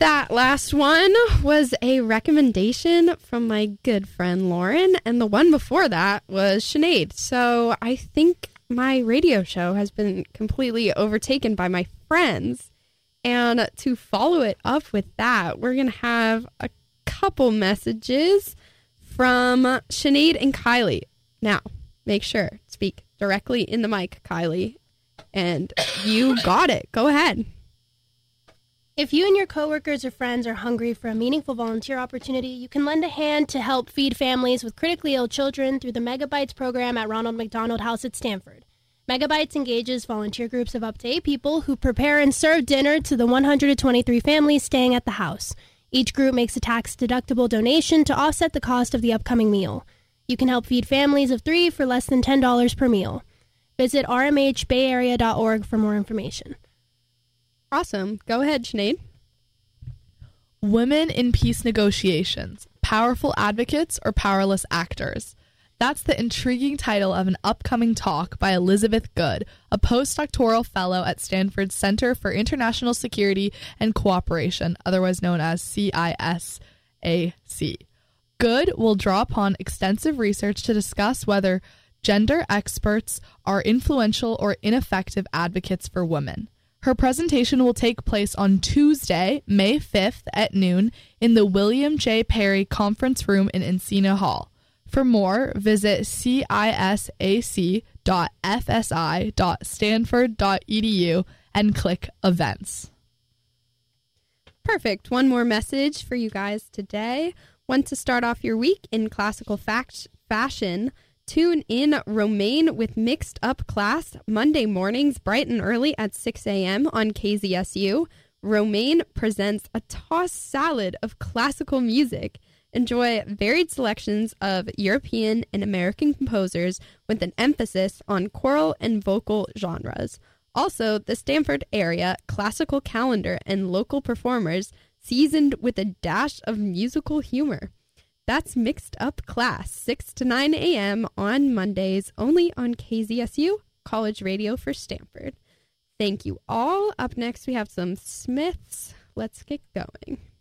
That last one was a recommendation from my good friend Lauren, and the one before that was Sinead. So I think my radio show has been completely overtaken by my friends. And to follow it up with that, we're going to have a couple messages from Sinead and Kylie. Now, make sure, speak directly in the mic, Kylie. And you got it. Go ahead. If you and your coworkers or friends are hungry for a meaningful volunteer opportunity, you can lend a hand to help feed families with critically ill children through the Megabytes program at Ronald McDonald House at Stanford. Megabytes engages volunteer groups of up to 8 people who prepare and serve dinner to the 123 families staying at the house. Each group makes a tax-deductible donation to offset the cost of the upcoming meal. You can help feed families of 3 for less than $10 per meal. Visit rmhbayarea.org for more information. Awesome. Go ahead, Sinead. Women in peace negotiations, powerful advocates or powerless actors. That's the intriguing title of an upcoming talk by Elizabeth Good, a postdoctoral fellow at Stanford's Center for International Security and Cooperation, otherwise known as CISAC. Good will draw upon extensive research to discuss whether gender experts are influential or ineffective advocates for women. Her presentation will take place on Tuesday, May 5th at noon in the William J. Perry Conference Room in Encina Hall. For more, visit cisac.fsi.stanford.edu and click Events. Perfect. One more message for you guys today. Want to start off your week in classical fashion? Tune in Romaine with Mixed Up Class Monday mornings bright and early at 6 a.m. on KZSU. Romaine presents a tossed salad of classical music. Enjoy varied selections of European and American composers with an emphasis on choral and vocal genres. Also, the Stanford area classical calendar and local performers seasoned with a dash of musical humor. That's Mixed Up Class, 6 to 9 a.m. on Mondays, only on KZSU, College Radio for Stanford. Thank you all. Up next, we have some Smiths. Let's get going.